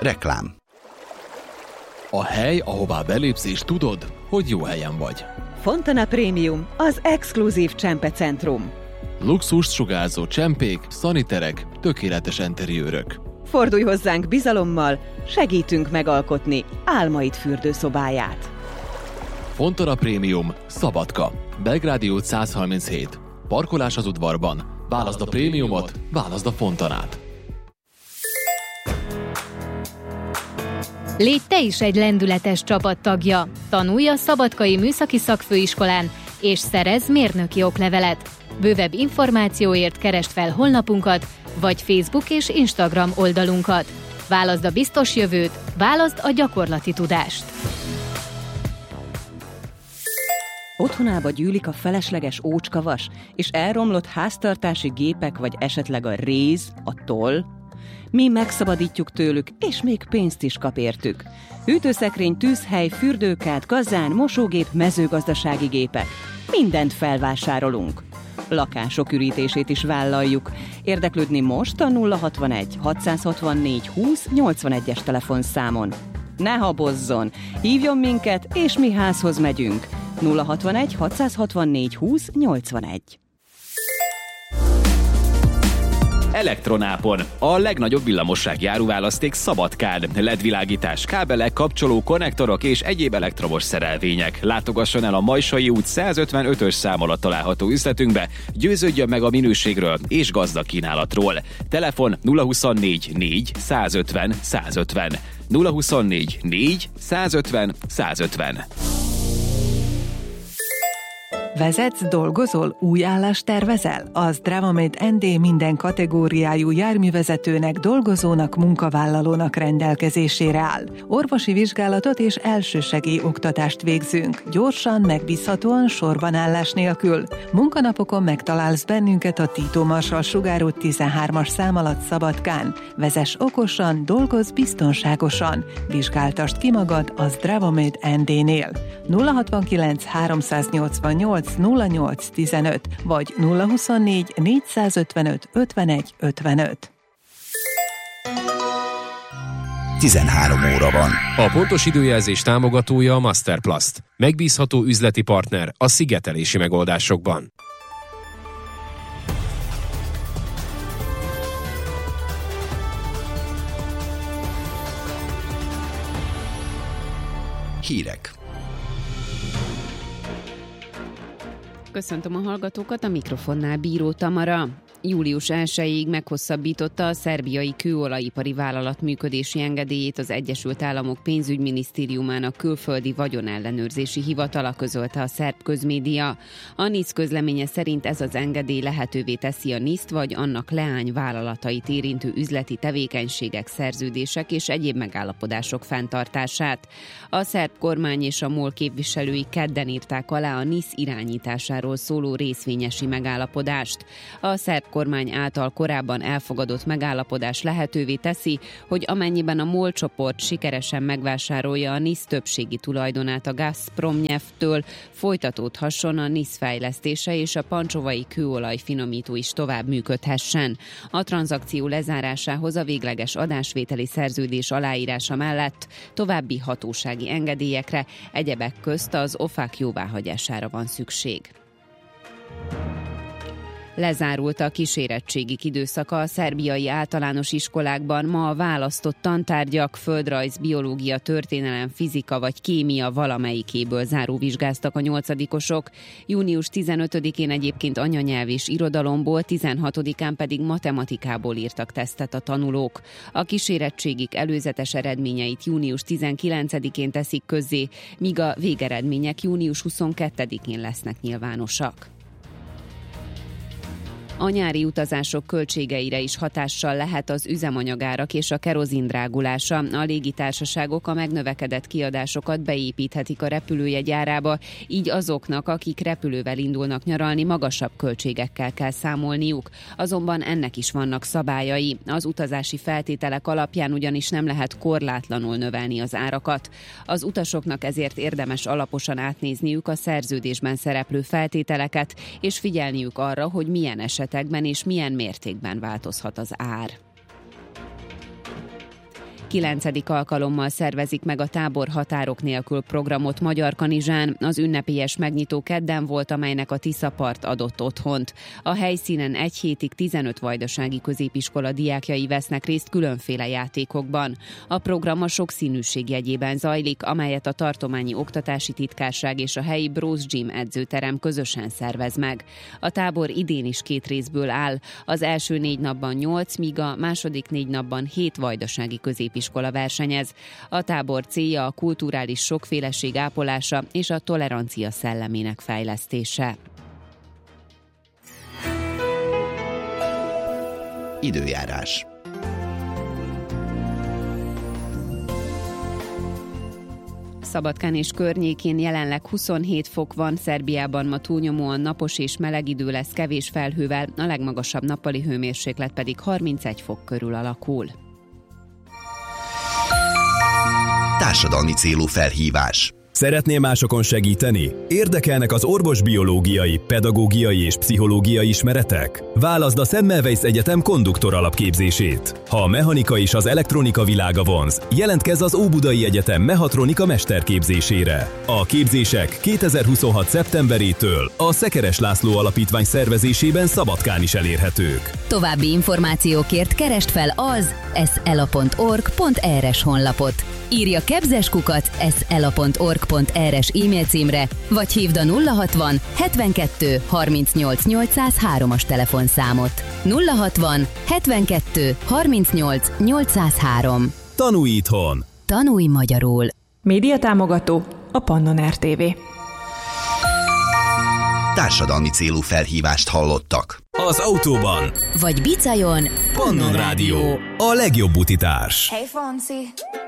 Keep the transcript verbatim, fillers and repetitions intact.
Reklám. A hely, ahová belépsz és tudod, hogy jó helyen vagy. Fontana Premium, az exkluzív csempecentrum. Luxust sugárzó csempék, szaniterek, tökéletes enteriőrök. Fordulj hozzánk bizalommal, segítünk megalkotni álmaid fürdőszobáját. Fontana Premium, Szabadka, Belgrádi út száz harminchét. Parkolás az udvarban. Válaszd a prémiumot, válaszd a Fontanát. Légy te is egy lendületes csapattagja. Tanulj a Szabadkai Műszaki Szakfőiskolán, és szerezz mérnöki oklevelet. Bővebb információért keresd fel honlapunkat, vagy Facebook és Instagram oldalunkat. Válaszd a biztos jövőt, válaszd a gyakorlati tudást. Otthonába gyűlik a felesleges ócskavas, és elromlott háztartási gépek, vagy esetleg a réz, a toll? Mi megszabadítjuk tőlük, és még pénzt is kap értük. Hűtőszekrény, tűzhely, fürdőkád, kazán, mosógép, mezőgazdasági gépek. Mindent felvásárolunk. Lakások ürítését is vállaljuk. Érdeklődni most a nulla hatvanegy hatszázhatvannégy húsz nyolcvanegyes telefonszámon. Ne habozzon! Hívjon minket, és mi házhoz megyünk. nulla hatvanegy hatszázhatvannégy húsz nyolcvanegy. Elektronápon. A legnagyobb villamossági áruválaszték Szabadkán. el é dé világítás, kábelek, kapcsoló, konnektorok és egyéb elektromos szerelvények. Látogasson el a Majsai út százötvenötös szám alatt található üzletünkbe, győződjön meg a minőségről és gazdag kínálatról. Telefon nulla huszonnégy négy százötven százötven. nulla huszonnégy négy százötven százötven. Vezetsz, dolgozol, új állást tervezel? Az Dravamate en dé minden kategóriájú járművezetőnek, dolgozónak, munkavállalónak rendelkezésére áll. Orvosi vizsgálatot és elsősegély oktatást végzünk. Gyorsan, megbízhatóan, sorban állás nélkül. Munkanapokon megtalálsz bennünket a Tito Marsal Sugár út tizenhármas szám alatt Szabadkán. Vezess okosan, dolgozz biztonságosan. Vizsgáltasd ki magad az Dravamate en dé-nél. nulla hatvankilenc háromszáznyolcvannyolc nulla nyolc tizenöt vagy nulla huszonnégy négyszázötvenöt ötvenegy ötvenöt. tizenhárom óra van. A pontos időjelzés támogatója a Masterplast. Megbízható üzleti partner a szigetelési megoldásokban. Hírek. Köszöntöm a hallgatókat, a mikrofonnál Bíró Tamara. július elsejéig meghosszabbította a szerbiai kőolajipari vállalat működési engedélyét az Egyesült Államok pénzügyminisztériumának külföldi vagyonellenőrzési hivatala, közölte a szerb közmédia. A NISZ közleménye szerint ez az engedély lehetővé teszi a NISZ-t vagy annak leányvállalatait érintő üzleti tevékenységek, szerződések és egyéb megállapodások fenntartását. A szerb kormány és a MOL képviselői kedden írták alá a NISZ irányításáról szóló részvényesi megállapodást. A szerb kormány által korábban elfogadott megállapodás lehetővé teszi, hogy amennyiben a MOL csoport sikeresen megvásárolja a NISZ többségi tulajdonát a Gazprom-Nyeftől, folytatódhasson a NISZ fejlesztése és a pancsovai kőolaj finomító is tovább működhessen. A tranzakció lezárásához a végleges adásvételi szerződés aláírása mellett további hatósági engedélyekre, egyebek közt az o fák jóváhagyására van szükség. Lezárult a kísérettségi időszaka a szerbiai általános iskolákban. Ma a választott tantárgyak földrajz, biológia, történelem, fizika vagy kémia valamelyikéből záróvizsgáztak a nyolcadikosok. június tizenötödikén egyébként anyanyelv és irodalomból, tizenhatodikán pedig matematikából írtak tesztet a tanulók. A kísérettségik előzetes eredményeit június tizenkilencedikén teszik közzé, míg a végeredmények június huszonkettedikén lesznek nyilvánosak. A nyári utazások költségeire is hatással lehet az üzemanyagárak és a kerozin drágulása. A légitársaságok a megnövekedett kiadásokat beépíthetik a repülőjegy árába, így azoknak, akik repülővel indulnak nyaralni, magasabb költségekkel kell számolniuk. Azonban ennek is vannak szabályai. Az utazási feltételek alapján ugyanis nem lehet korlátlanul növelni az árakat. Az utasoknak ezért érdemes alaposan átnézniük a szerződésben szereplő feltételeket, és figyelniük arra, hogy milyen esetekben és milyen mértékben változhat az ár. kilencedik alkalommal szervezik meg a Tábor határok nélkül programot Magyarkanizsán. Az ünnepélyes megnyitó kedden volt, amelynek a Tiszapart adott otthont. A helyszínen egy hétig tizenöt vajdasági középiskola diákjai vesznek részt különféle játékokban. A program a sokszínűség jegyében zajlik, amelyet a tartományi oktatási titkárság és a helyi Bros Gym edzőterem közösen szervez meg. A tábor idén is két részből áll. Az első négy napban nyolc, míg a második négy napban hét vajdasági középiskola versenyez. A tábor célja a kulturális sokféleség ápolása és a tolerancia szellemének fejlesztése. Időjárás. Szabadkán és környékén jelenleg huszonhét fok van, Szerbiában ma túlnyomóan napos és meleg idő lesz kevés felhővel, a legmagasabb nappali hőmérséklet pedig harmincegy fok körül alakul. Társadalmi célú felhívás. Szeretnél másokon segíteni? Érdekelnek az orvosbiológiai, pedagógiai és pszichológiai ismeretek? Válaszd a Semmelweis Egyetem konduktor alapképzését. Ha a mechanika és az elektronika világa vonz, jelentkezz az Óbudai Egyetem mehatronika mesterképzésére. A képzések kétezer-huszonhat szeptemberétől a Szekeres László Alapítvány szervezésében Szabadkán is elérhetők. További információkért keresd fel az eszela pont org pont er-es honlapot. Írj a kebzeskukat eszela pont org pont er-es e-mail címre, vagy hívd a nulla hatvan hetvenkettő harmincnyolc nyolcszázhárom-as telefonszámot. nulla hatvan hetvenkettő harmincnyolc nyolcszázhárom. Tanulj itthon! Tanulj magyarul! Médiatámogató a Pannon er té vé. Társadalmi célú felhívást hallottak. Az autóban vagy bicajon Pannon Rádió, a legjobb utitárs. Hey Fonzie.